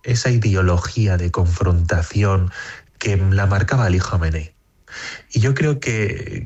esa ideología de confrontación que la marcaba Ali Khamenei. Y yo creo que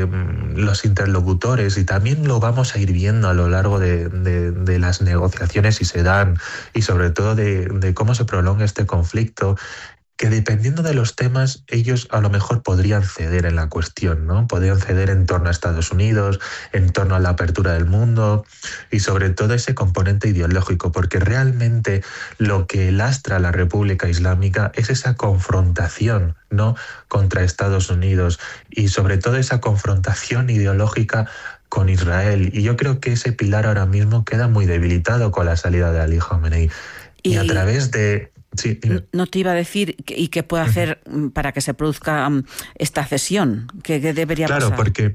los interlocutores, y también lo vamos a ir viendo a lo largo de las negociaciones si se dan, y sobre todo de cómo se prolonga este conflicto, que dependiendo de los temas, ellos a lo mejor podrían ceder en la cuestión, ¿no? Podrían ceder en torno a Estados Unidos, en torno a la apertura del mundo y sobre todo ese componente ideológico, porque realmente lo que lastra a la República Islámica es esa confrontación, ¿no?, contra Estados Unidos y sobre todo esa confrontación ideológica con Israel. Y yo creo que ese pilar ahora mismo queda muy debilitado con la salida de Ali Khamenei. Y a través de... Sí, no te iba a decir, ¿y qué puede hacer para que se produzca esta cesión? ¿Qué debería pasar? Claro, porque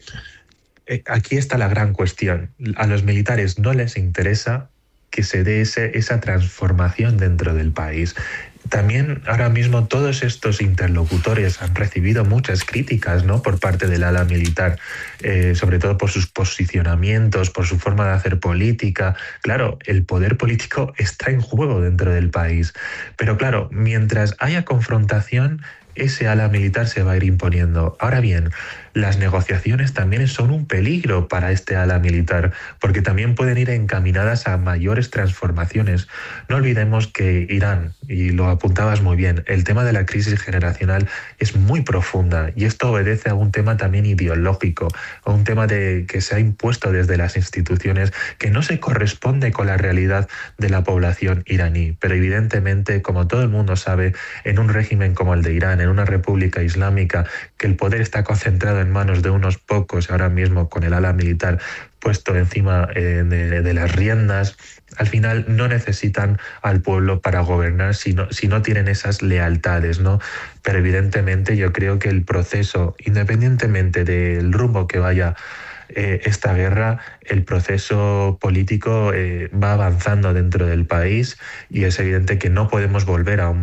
aquí está la gran cuestión. A los militares no les interesa que se dé esa transformación dentro del país. También ahora mismo todos estos interlocutores han recibido muchas críticas, ¿no?, por parte del ala militar, sobre todo por sus posicionamientos, por su forma de hacer política. Claro, el poder político está en juego dentro del país. Pero claro, mientras haya confrontación, ese ala militar se va a ir imponiendo. Ahora bien, las negociaciones también son un peligro para este ala militar, porque también pueden ir encaminadas a mayores transformaciones. No olvidemos que Irán, y lo apuntabas muy bien, el tema de la crisis generacional es muy profunda y esto obedece a un tema también ideológico, a un tema que se ha impuesto desde las instituciones que no se corresponde con la realidad de la población iraní. Pero evidentemente, como todo el mundo sabe, en un régimen como el de Irán, en una república islámica, que el poder está concentrado en manos de unos pocos ahora mismo con el ala militar puesto encima de las riendas, al final no necesitan al pueblo para gobernar si no tienen esas lealtades, ¿no? Pero evidentemente yo creo que el proceso, independientemente del rumbo que vaya esta guerra, el proceso político va avanzando dentro del país y es evidente que no podemos volver a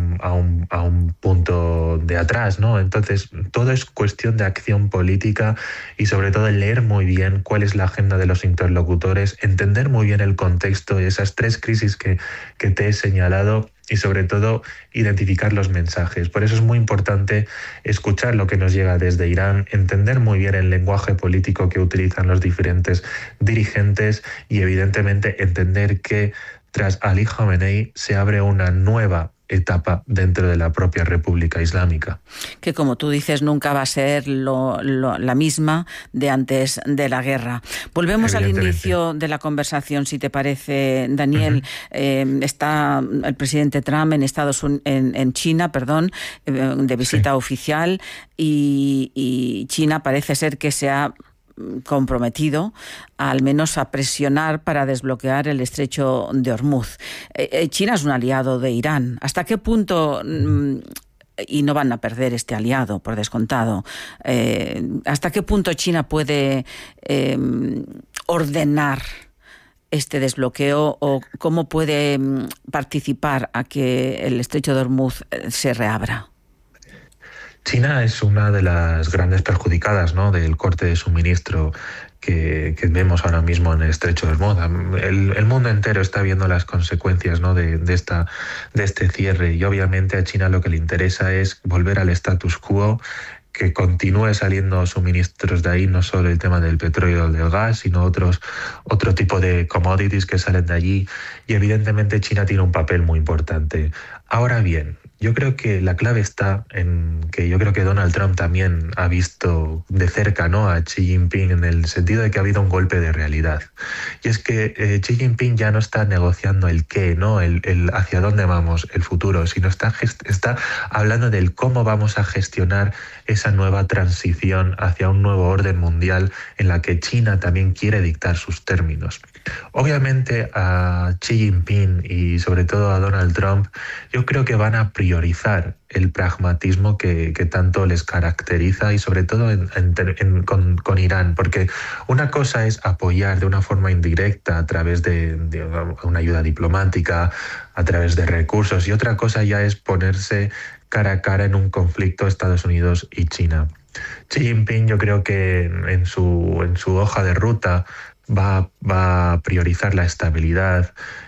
un punto de atrás, ¿no? Entonces, todo es cuestión de acción política y sobre todo leer muy bien cuál es la agenda de los interlocutores, entender muy bien el contexto de esas tres crisis que te he señalado y sobre todo identificar los mensajes. Por eso es muy importante escuchar lo que nos llega desde Irán, entender muy bien el lenguaje político que utilizan los diferentes dirigentes y evidentemente entender que tras Ali Khamenei se abre una nueva etapa dentro de la propia República Islámica. Que, como tú dices, nunca va a ser la misma de antes de la guerra. Volvemos al inicio de la conversación, si te parece, Daniel. Está el presidente Trump en China, de visita oficial, y China parece ser que se ha comprometido al menos a presionar para desbloquear el estrecho de Hormuz. China es un aliado de Irán. ¿Hasta qué punto, y no van a perder este aliado, por descontado, hasta qué punto China puede ordenar este desbloqueo o cómo puede participar a que el estrecho de Hormuz se reabra? China es una de las grandes perjudicadas, ¿no?, del corte de suministro que vemos ahora mismo en el estrecho de Hormuz. El mundo entero está viendo las consecuencias, ¿no?, de este cierre y obviamente a China lo que le interesa es volver al status quo, que continúe saliendo suministros de ahí, no solo el tema del petróleo o del gas, sino otro tipo de commodities que salen de allí y evidentemente China tiene un papel muy importante. Ahora bien, yo creo que la clave está en que yo creo que Donald Trump también ha visto de cerca, ¿no?, a Xi Jinping en el sentido de que ha habido un golpe de realidad. Y es que Xi Jinping ya no está negociando el qué, ¿no?, el hacia dónde vamos, el futuro, sino está hablando del cómo vamos a gestionar esa nueva transición hacia un nuevo orden mundial en la que China también quiere dictar sus términos. Obviamente a Xi Jinping y sobre todo a Donald Trump yo creo que van a priorizar el pragmatismo que tanto les caracteriza y sobre todo con Irán, porque una cosa es apoyar de una forma indirecta a través de una ayuda diplomática, a través de recursos, y otra cosa ya es ponerse cara a cara en un conflicto Estados Unidos y China. Xi Jinping yo creo que en su hoja de ruta va a priorizar la estabilidad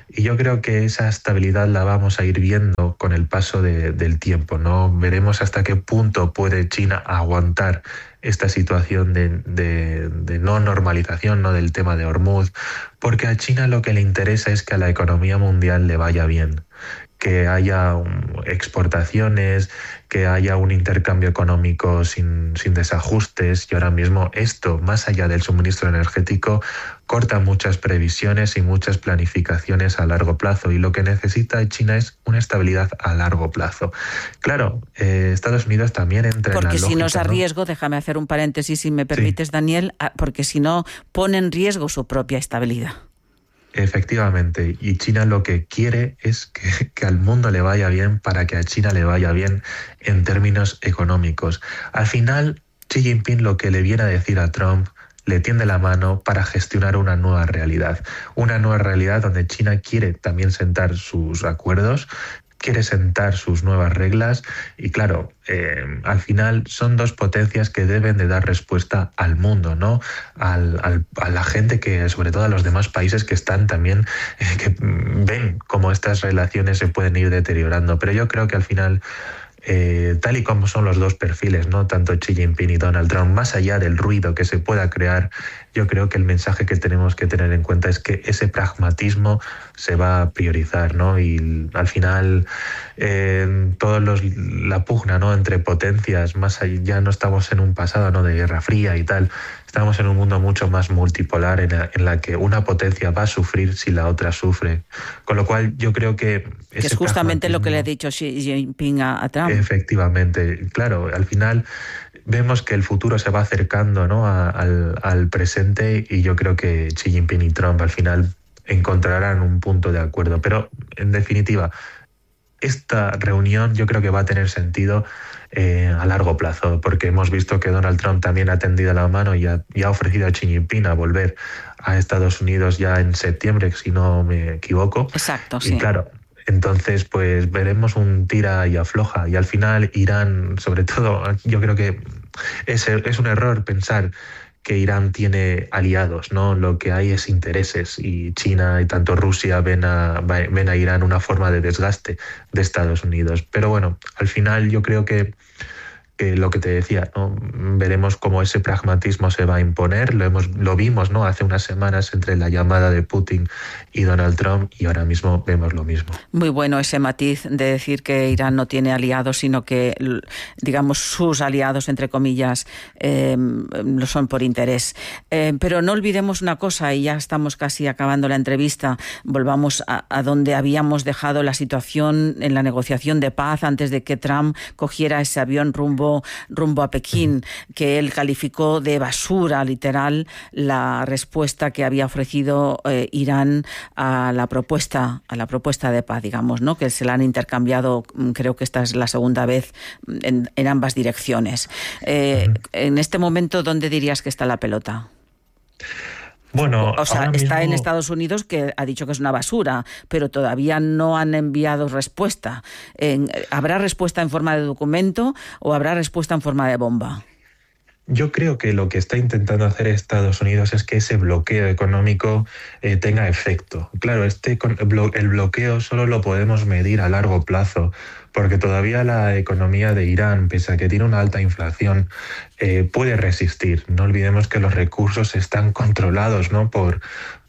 Y yo creo que esa estabilidad la vamos a ir viendo con el paso del tiempo, ¿no? Veremos hasta qué punto puede China aguantar esta situación de no normalización, ¿no?, del tema de Hormuz, porque a China lo que le interesa es que a la economía mundial le vaya bien, que haya exportaciones, que haya un intercambio económico sin desajustes, y ahora mismo esto, más allá del suministro energético, corta muchas previsiones y muchas planificaciones a largo plazo, y lo que necesita China es una estabilidad a largo plazo. Claro, Estados Unidos también entra en la lógica, porque si no es a ¿no? riesgo, déjame hacer un paréntesis si me permites, sí, Daniel, porque si no pone en riesgo su propia estabilidad. Efectivamente, y China lo que quiere es que al mundo le vaya bien para que a China le vaya bien en términos económicos. Al final, Xi Jinping lo que le viene a decir a Trump le tiende la mano para gestionar una nueva realidad donde China quiere también sentar sus acuerdos, quiere sentar sus nuevas reglas y claro, al final son dos potencias que deben de dar respuesta al mundo, ¿no? A la gente que, sobre todo a los demás países que están también, que ven cómo estas relaciones se pueden ir deteriorando. Pero yo creo que al final, tal y como son los dos perfiles, ¿no?, tanto Xi Jinping y Donald Trump, más allá del ruido que se pueda crear, yo creo que el mensaje que tenemos que tener en cuenta es que ese pragmatismo se va a priorizar, ¿no? Y al final la pugna, ¿no?, entre potencias, más allá, ya no estamos en un pasado, ¿no?, de Guerra Fría y tal, estamos en un mundo mucho más multipolar en la que una potencia va a sufrir si la otra sufre. Con lo cual yo creo que es justamente lo que le ha dicho Xi Jinping a Trump. Efectivamente, claro, al final vemos que el futuro se va acercando, ¿no?, al presente, y yo creo que Xi Jinping y Trump al final encontrarán un punto de acuerdo. Pero en definitiva, esta reunión yo creo que va a tener sentido a largo plazo, porque hemos visto que Donald Trump también ha tendido la mano y ha ofrecido a Xi Jinping a volver a Estados Unidos ya en septiembre, si no me equivoco. Exacto, sí. Y claro, entonces pues veremos un tira y afloja, y al final Irán, sobre todo, yo creo que es un error pensar que Irán tiene aliados, ¿no? Lo que hay es intereses, y China y tanto Rusia ven a Irán una forma de desgaste de Estados Unidos. Pero bueno, al final yo creo que lo que te decía, ¿no?, veremos cómo ese pragmatismo se va a imponer. Lo vimos, ¿no?, hace unas semanas entre la llamada de Putin y Donald Trump, y ahora mismo vemos lo mismo. Muy bueno ese matiz de decir que Irán no tiene aliados, sino que, digamos, sus aliados, entre comillas, lo son por interés. Pero no olvidemos una cosa, y ya estamos casi acabando la entrevista. Volvamos a donde habíamos dejado la situación en la negociación de paz antes de que Trump cogiera ese avión rumbo a Pekín, que él calificó de basura literal la respuesta que había ofrecido Irán a la propuesta de paz, digamos, ¿no?, que se la han intercambiado, creo que esta es la segunda vez en ambas direcciones. En este momento, ¿dónde dirías que está la pelota? Bueno, o sea, está en Estados Unidos, que ha dicho que es una basura, pero todavía no han enviado respuesta. ¿Habrá respuesta en forma de documento o habrá respuesta en forma de bomba? Yo creo que lo que está intentando hacer Estados Unidos es que ese bloqueo económico tenga efecto. Claro, el bloqueo solo lo podemos medir a largo plazo, porque todavía la economía de Irán, pese a que tiene una alta inflación, puede resistir. No olvidemos que los recursos están controlados, ¿no?, por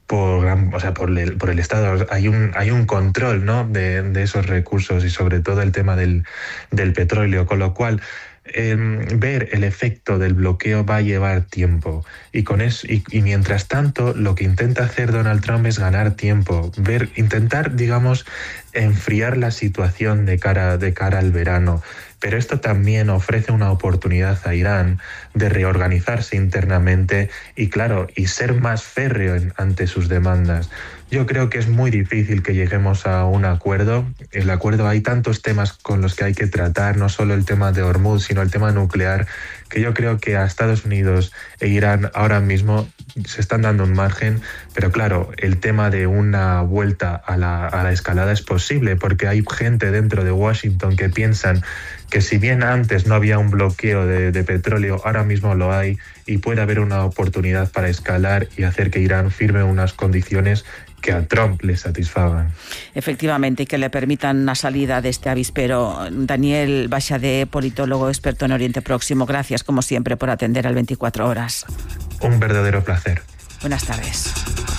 el Estado. Hay un control, ¿no?, de esos recursos, y sobre todo el tema del petróleo, con lo cual ver el efecto del bloqueo va a llevar tiempo, y con eso, y mientras tanto lo que intenta hacer Donald Trump es ganar tiempo, intentar, digamos, enfriar la situación de cara al verano. Pero esto también ofrece una oportunidad a Irán de reorganizarse internamente y, claro, y ser más férreo ante sus demandas. Yo creo que es muy difícil que lleguemos a un acuerdo. El acuerdo, hay tantos temas con los que hay que tratar, no solo el tema de Hormuz, sino el tema nuclear, que yo creo que a Estados Unidos e Irán ahora mismo se están dando un margen, pero claro, el tema de una vuelta a la escalada es posible, porque hay gente dentro de Washington que piensan que si bien antes no había un bloqueo de petróleo, ahora mismo lo hay, y puede haber una oportunidad para escalar y hacer que Irán firme unas condiciones que a Trump le satisfagan. Efectivamente, y que le permitan una salida de este avispero. Daniel Baixadé, politólogo experto en Oriente Próximo, gracias como siempre por atender al 24 horas. Un verdadero placer. Buenas tardes.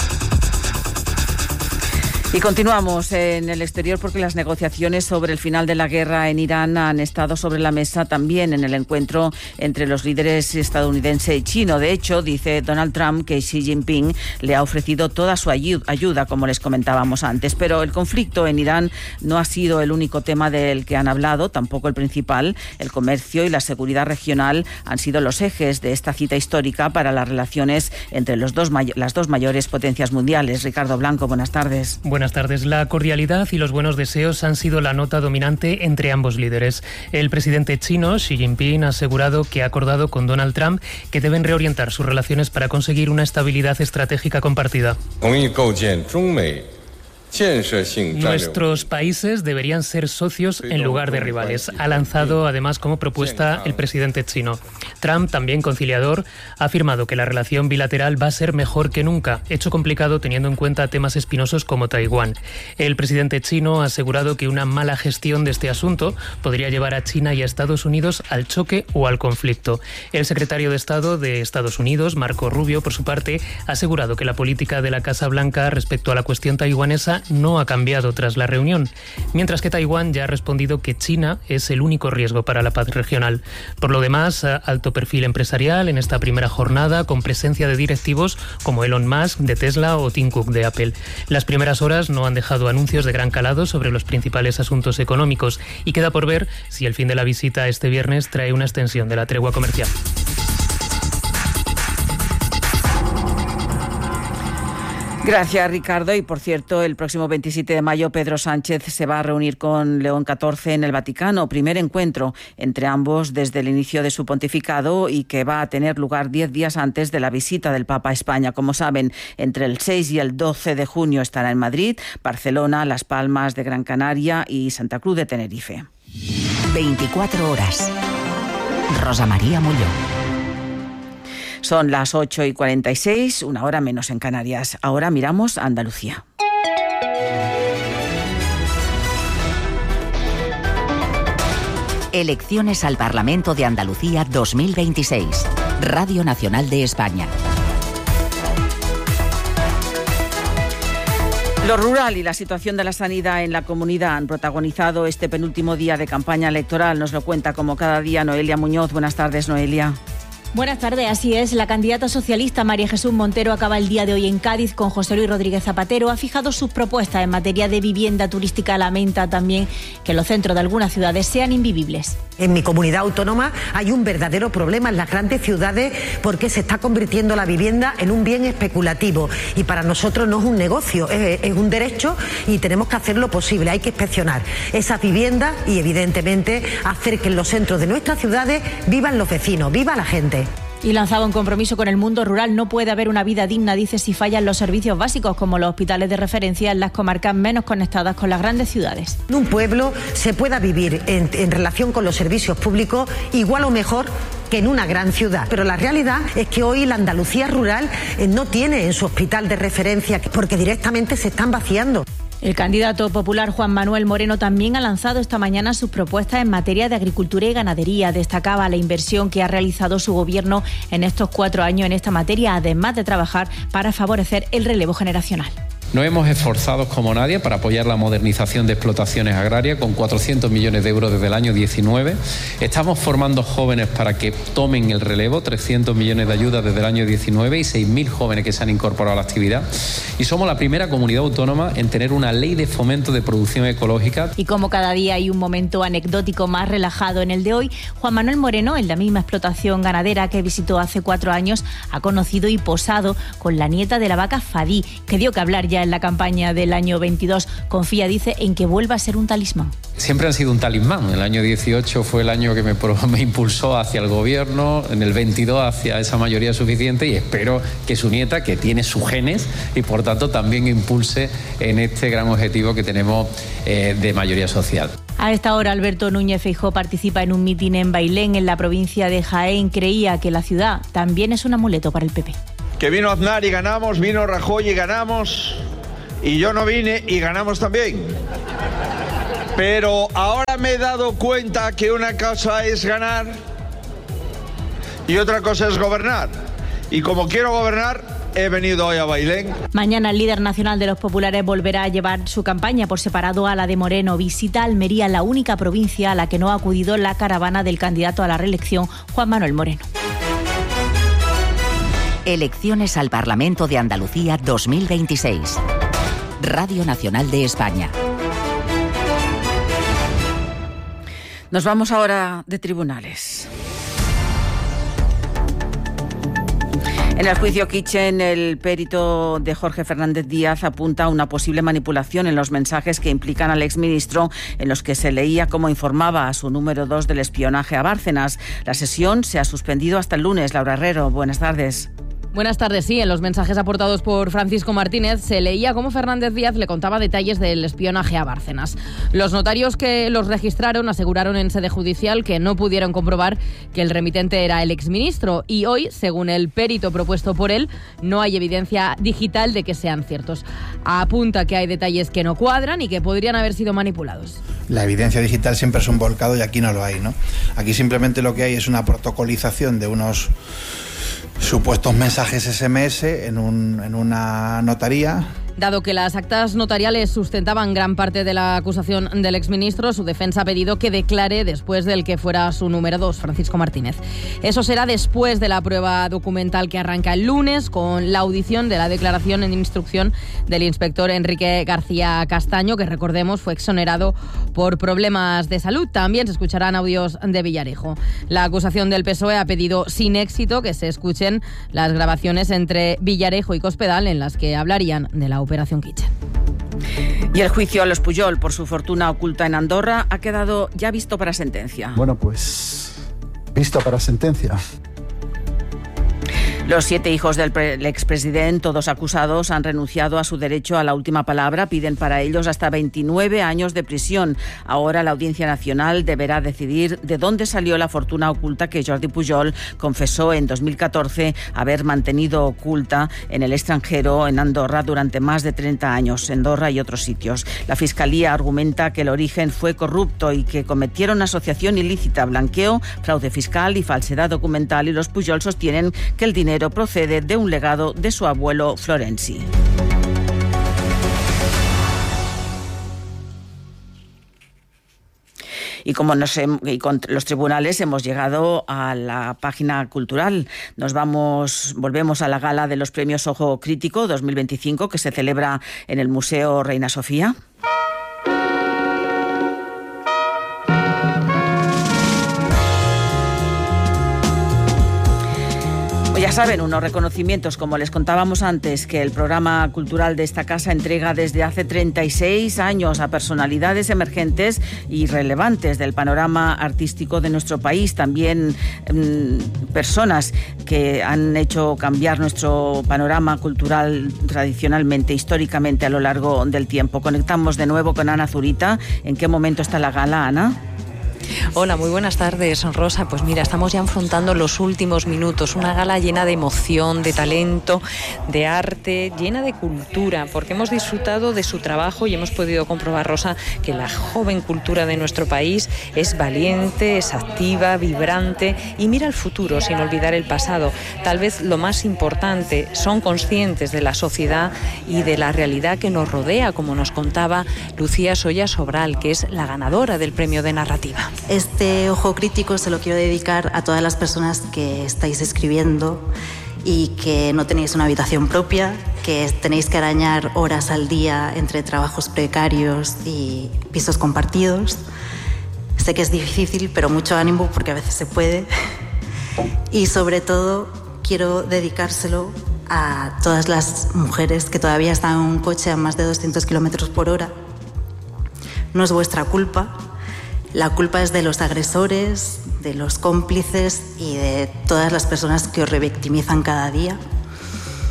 Y continuamos en el exterior porque las negociaciones sobre el final de la guerra en Irán han estado sobre la mesa también en el encuentro entre los líderes estadounidense y chino. De hecho, dice Donald Trump que Xi Jinping le ha ofrecido toda su ayuda, como les comentábamos antes. Pero el conflicto en Irán no ha sido el único tema del que han hablado, tampoco el principal. El comercio y la seguridad regional han sido los ejes de esta cita histórica para las relaciones entre las dos mayores potencias mundiales. Ricardo Blanco, buenas tardes. Buenas tardes. La cordialidad y los buenos deseos han sido la nota dominante entre ambos líderes. El presidente chino, Xi Jinping, ha asegurado que ha acordado con Donald Trump que deben reorientar sus relaciones para conseguir una estabilidad estratégica compartida. Nuestros países deberían ser socios en lugar de rivales, ha lanzado además como propuesta el presidente chino. Trump, también conciliador, ha afirmado que la relación bilateral va a ser mejor que nunca, hecho complicado teniendo en cuenta temas espinosos como Taiwán. El presidente chino ha asegurado que una mala gestión de este asunto podría llevar a China y a Estados Unidos al choque o al conflicto. El secretario de Estado de Estados Unidos, Marco Rubio, por su parte, ha asegurado que la política de la Casa Blanca respecto a la cuestión taiwanesa no ha cambiado tras la reunión, mientras que Taiwán ya ha respondido que China es el único riesgo para la paz regional. Por lo demás, alto perfil empresarial en esta primera jornada, con presencia de directivos como Elon Musk de Tesla o Tim Cook de Apple. Las primeras horas no han dejado anuncios de gran calado sobre los principales asuntos económicos y queda por ver si el fin de la visita este viernes trae una extensión de la tregua comercial. Gracias, Ricardo. Y por cierto, el próximo 27 de mayo Pedro Sánchez se va a reunir con León XIV en el Vaticano. Primer encuentro entre ambos desde el inicio de su pontificado y que va a tener lugar 10 días antes de la visita del Papa a España. Como saben, entre el 6 y el 12 de junio estará en Madrid, Barcelona, Las Palmas de Gran Canaria y Santa Cruz de Tenerife. 24 horas. Rosa María Molló. Son las 8:46, una hora menos en Canarias. Ahora miramos a Andalucía. Elecciones al Parlamento de Andalucía 2026. Radio Nacional de España. Lo rural y la situación de la sanidad en la comunidad han protagonizado este penúltimo día de campaña electoral. Nos lo cuenta como cada día Noelia Muñoz. Buenas tardes, Noelia. Buenas tardes, así es. La candidata socialista María Jesús Montero acaba el día de hoy en Cádiz con José Luis Rodríguez Zapatero. Ha fijado sus propuestas en materia de vivienda turística. Lamenta también que los centros de algunas ciudades sean invivibles. En mi comunidad autónoma hay un verdadero problema en las grandes ciudades porque se está convirtiendo la vivienda en un bien especulativo y para nosotros no es un negocio, es un derecho y tenemos que hacer lo posible. Hay que inspeccionar esas viviendas y evidentemente hacer que en los centros de nuestras ciudades vivan los vecinos, viva la gente. Y lanzaba un compromiso con el mundo rural. No puede haber una vida digna, dice, si fallan los servicios básicos como los hospitales de referencia en las comarcas menos conectadas con las grandes ciudades. En un pueblo se pueda vivir en relación con los servicios públicos igual o mejor que en una gran ciudad. Pero la realidad es que hoy la Andalucía rural no tiene en su hospital de referencia porque directamente se están vaciando. El candidato popular Juan Manuel Moreno también ha lanzado esta mañana sus propuestas en materia de agricultura y ganadería. Destacaba la inversión que ha realizado su gobierno en estos 4 años en esta materia, además de trabajar para favorecer el relevo generacional. Nos hemos esforzado como nadie para apoyar la modernización de explotaciones agrarias con 400 millones de euros desde el año 19. Estamos formando jóvenes para que tomen el relevo, 300 millones de ayudas desde el año 19 y 6.000 jóvenes que se han incorporado a la actividad. Y somos la primera comunidad autónoma en tener una ley de fomento de producción ecológica. Y como cada día hay un momento anecdótico más relajado en el de hoy, Juan Manuel Moreno, en la misma explotación ganadera que visitó hace 4 años, ha conocido y posado con la nieta de la vaca Fadí, que dio que hablar ya en la campaña del año 22. Confía, dice, en que vuelva a ser un talismán. Siempre han sido un talismán. El año 18 fue el año que me impulsó hacia el gobierno, en el 22 hacia esa mayoría suficiente y espero que su nieta, que tiene sus genes y por tanto también impulse en este gran objetivo que tenemos de mayoría social. A esta hora, Alberto Núñez Feijóo participa en un mitin en Bailén, en la provincia de Jaén. Creía que la ciudad también es un amuleto para el PP. Que vino Aznar y ganamos, vino Rajoy y ganamos, y yo no vine y ganamos también. Pero ahora me he dado cuenta que una cosa es ganar y otra cosa es gobernar. Y como quiero gobernar, he venido hoy a Bailén. Mañana el líder nacional de los populares volverá a llevar su campaña por separado a la de Moreno. Visita Almería, la única provincia a la que no ha acudido la caravana del candidato a la reelección, Juan Manuel Moreno. Elecciones al Parlamento de Andalucía 2026. Radio Nacional de España. Nos vamos ahora de tribunales. En el juicio Kitchen, el perito de Jorge Fernández Díaz apunta a una posible manipulación en los mensajes que implican al exministro, en los que se leía cómo informaba a su número 2 del espionaje a Bárcenas. La sesión se ha suspendido hasta el lunes. Laura Herrero, buenas tardes. Buenas tardes. Sí, en los mensajes aportados por Francisco Martínez se leía cómo Fernández Díaz le contaba detalles del espionaje a Bárcenas. Los notarios que los registraron aseguraron en sede judicial que no pudieron comprobar que el remitente era el exministro y hoy, según el perito propuesto por él, no hay evidencia digital de que sean ciertos. Apunta que hay detalles que no cuadran y que podrían haber sido manipulados. La evidencia digital siempre es un volcado y aquí no lo hay, ¿no? Aquí simplemente lo que hay es una protocolización de unos supuestos mensajes SMS en una notaría. Dado que las actas notariales sustentaban gran parte de la acusación del exministro, su defensa ha pedido que declare después del que fuera su número 2, Francisco Martínez. Eso será después de la prueba documental que arranca el lunes, con la audición de la declaración en instrucción del inspector Enrique García Castaño, que recordemos fue exonerado por problemas de salud. También se escucharán audios de Villarejo. La acusación del PSOE ha pedido sin éxito que se escuchen las grabaciones entre Villarejo y Cospedal, en las que hablarían de la Operación Kitchen. Y el juicio a los Pujol por su fortuna oculta en Andorra ha quedado ya visto para sentencia. Bueno, pues visto para sentencia. Los 7 hijos del expresidente, todos acusados, han renunciado a su derecho a la última palabra. Piden para ellos hasta 29 años de prisión. Ahora la Audiencia Nacional deberá decidir de dónde salió la fortuna oculta que Jordi Pujol confesó en 2014 haber mantenido oculta en el extranjero, en Andorra, durante más de 30 años, en Andorra y otros sitios. La Fiscalía argumenta que el origen fue corrupto y que cometieron asociación ilícita, blanqueo, fraude fiscal y falsedad documental, y los Pujol sostienen que el dinero procede de un legado de su abuelo Florenzi. Y con los tribunales hemos llegado a la página cultural. Volvemos a la gala de los premios Ojo Crítico 2025 que se celebra en el Museo Reina Sofía. Ya saben, unos reconocimientos, como les contábamos antes, que el programa cultural de esta casa entrega desde hace 36 años a personalidades emergentes y relevantes del panorama artístico de nuestro país. También personas que han hecho cambiar nuestro panorama cultural tradicionalmente, históricamente, a lo largo del tiempo. Conectamos de nuevo con Ana Zurita. ¿En qué momento está la gala, Ana? Hola, muy buenas tardes, Rosa. Pues mira, estamos ya afrontando los últimos minutos, una gala llena de emoción, de talento, de arte, llena de cultura, porque hemos disfrutado de su trabajo y hemos podido comprobar, Rosa, que la joven cultura de nuestro país es valiente, es activa, vibrante y mira al futuro sin olvidar el pasado. Tal vez lo más importante, son conscientes de la sociedad y de la realidad que nos rodea, como nos contaba Lucía Soya Sobral, que es la ganadora del premio de narrativa. Este ojo crítico se lo quiero dedicar a todas las personas que estáis escribiendo y que no tenéis una habitación propia, que tenéis que arañar horas al día entre trabajos precarios y pisos compartidos. Sé que es difícil, pero mucho ánimo porque a veces se puede. Y sobre todo quiero dedicárselo a todas las mujeres que todavía están en un coche a más de 200 kilómetros por hora. No es vuestra culpa. La culpa es de los agresores, de los cómplices y de todas las personas que os revictimizan cada día.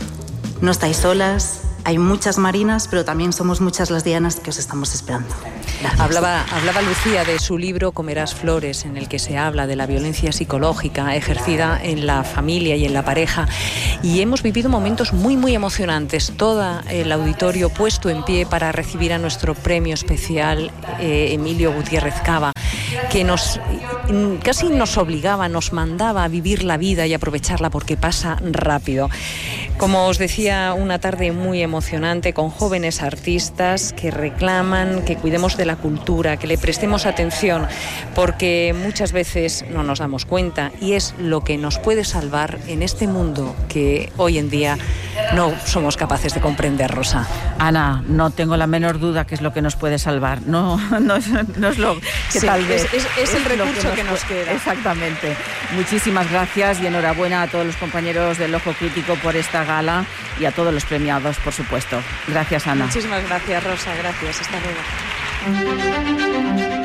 No estáis solas, hay muchas Marinas, pero también somos muchas las Dianas que os estamos esperando. Hablaba Lucía de su libro Comerás flores, en el que se habla de la violencia psicológica ejercida en la familia y en la pareja. Y hemos vivido momentos muy, muy emocionantes. Todo el auditorio puesto en pie para recibir a nuestro premio especial, Emilio Gutiérrez Cava, que casi nos obligaba, nos mandaba a vivir la vida y aprovecharla porque pasa rápido. Como os decía, una tarde muy emocionante con jóvenes artistas que reclaman que cuidemos de la cultura, que le prestemos atención, porque muchas veces no nos damos cuenta y es lo que nos puede salvar en este mundo que hoy en día no somos capaces de comprender, Rosa. Ana, no tengo la menor duda que es lo que nos puede salvar. No es lo que sí, tal vez es el recurso que nos queda. Exactamente. Muchísimas gracias y enhorabuena a todos los compañeros del Ojo Crítico por esta gala y a todos los premiados, por supuesto. Gracias, Ana. Muchísimas gracias, Rosa. Gracias. Hasta luego.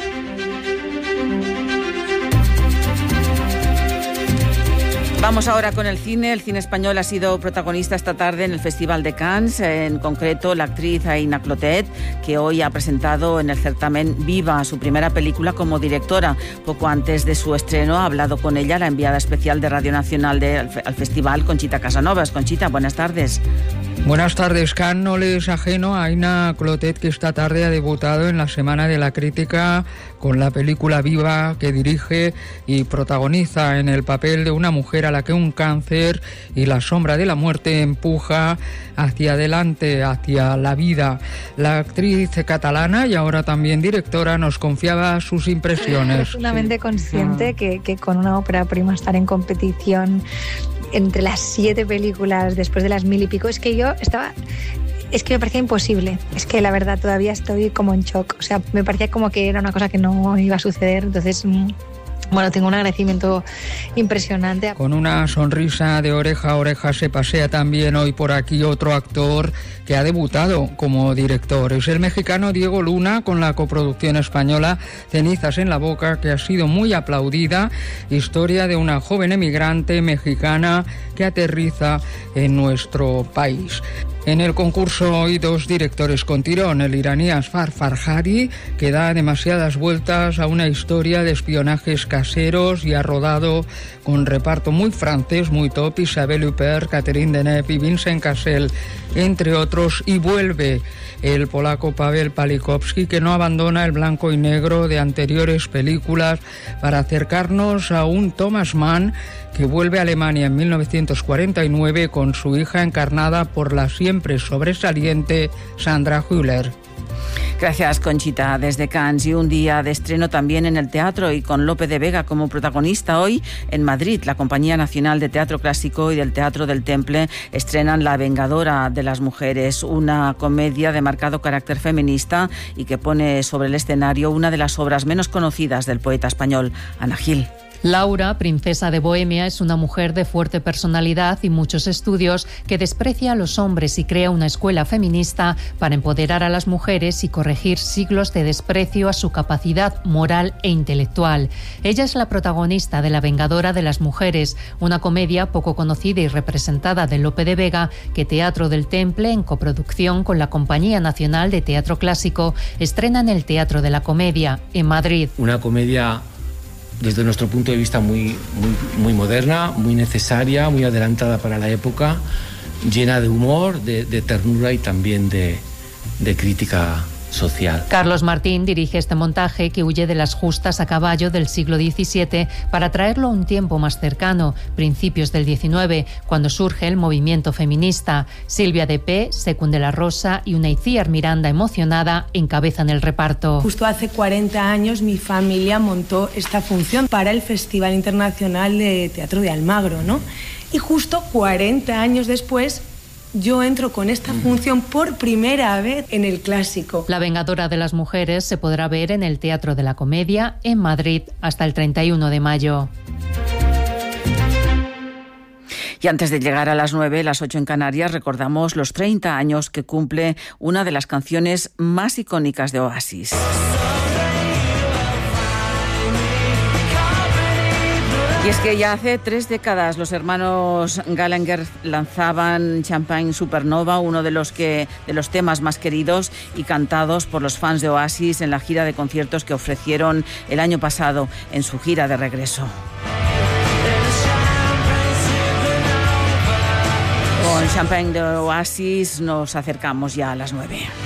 Vamos ahora con el cine. El cine español ha sido protagonista esta tarde en el Festival de Cannes, en concreto la actriz Aina Clotet, que hoy ha presentado en el certamen Viva, su primera película como directora. Poco antes de su estreno ha hablado con ella la enviada especial de Radio Nacional al festival, Conchita Casanovas. Conchita, buenas tardes. Buenas tardes. Cannes no le es ajeno a Aina Clotet, que esta tarde ha debutado en la Semana de la Crítica con la película Viva, que dirige y protagoniza en el papel de una mujer a la que un cáncer y la sombra de la muerte empuja hacia adelante, hacia la vida. La actriz catalana y ahora también directora nos confiaba sus impresiones. Profundamente consciente que con una ópera prima estar en competición entre las 7 películas después de las 1000 y pico, es que me parecía imposible. Es que la verdad todavía estoy como en shock. O sea, me parecía como que era una cosa que no iba a suceder. Entonces, bueno, tengo un agradecimiento impresionante. Con una sonrisa de oreja a oreja se pasea también hoy por aquí otro actor que ha debutado como director. Es el mexicano Diego Luna, con la coproducción española Cenizas en la boca, que ha sido muy aplaudida. Historia de una joven emigrante mexicana que aterriza en nuestro país. En el concurso hoy 2 directores con tirón. El iraní Asghar Farhadi, que da demasiadas vueltas a una historia de espionajes caseros y ha rodado con reparto muy francés, muy top, Isabelle Huppert, Catherine Deneuve y Vincent Cassel, entre otros. Y vuelve el polaco Paweł Palikowski, que no abandona el blanco y negro de anteriores películas para acercarnos a un Thomas Mann que vuelve a Alemania en 1949 con su hija encarnada por la siempre sobresaliente Sandra Hüller. Gracias, Conchita, desde Cannes. Y un día de estreno también en el teatro y con Lope de Vega como protagonista. Hoy en Madrid, la Compañía Nacional de Teatro Clásico y del Teatro del Temple estrenan La Vengadora de las Mujeres, una comedia de marcado carácter feminista y que pone sobre el escenario una de las obras menos conocidas del poeta español, Ana Gil. Laura, princesa de Bohemia, es una mujer de fuerte personalidad y muchos estudios que desprecia a los hombres y crea una escuela feminista para empoderar a las mujeres y corregir siglos de desprecio a su capacidad moral e intelectual. Ella es la protagonista de La Vengadora de las Mujeres, una comedia poco conocida y representada de Lope de Vega que Teatro del Temple, en coproducción con la Compañía Nacional de Teatro Clásico, estrena en el Teatro de la Comedia, en Madrid. Una comedia desde nuestro punto de vista muy moderna, muy necesaria, muy adelantada para la época, llena de humor, de ternura y también de crítica social. Carlos Martín dirige este montaje que huye de las justas a caballo del siglo XVII para traerlo a un tiempo más cercano, principios del XIX, cuando surge el movimiento feminista. Silvia Depé, Secund de la Rosa y una Itziar Miranda emocionada encabezan el reparto. Justo hace 40 años mi familia montó esta función para el Festival Internacional de Teatro de Almagro, ¿no? Y justo 40 años después yo entro con esta función por primera vez en el clásico. La Vengadora de las Mujeres se podrá ver en el Teatro de la Comedia en Madrid hasta el 31 de mayo. Y antes de llegar a las 9, las 8 en Canarias, recordamos los 30 años que cumple una de las canciones más icónicas de Oasis. Y es que ya hace 3 décadas los hermanos Gallagher lanzaban Champagne Supernova, uno de los temas más queridos y cantados por los fans de Oasis en la gira de conciertos que ofrecieron el año pasado en su gira de regreso. Con Champagne de Oasis nos acercamos ya a las 9.